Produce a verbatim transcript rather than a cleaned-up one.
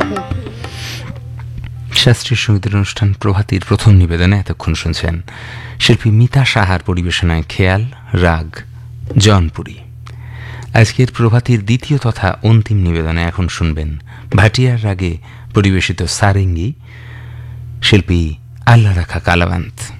শাস্ত্রীয় সঙ্গীতের অনুষ্ঠান প্রভাতীর প্রথম নিবেদনে এতক্ষণ শুনছেন শিল্পী মিতা সাহার পরিবেশনায় খেয়াল, রাগ, জনপুরি। আজকের প্রভাতীর দ্বিতীয় তথা অন্তিম নিবেদনে এখন শুনবেন ভাটিয়ার রাগে পরিবেশিত সারেঙ্গি, শিল্পী আল্লাহ রাখা কালাবান্ত।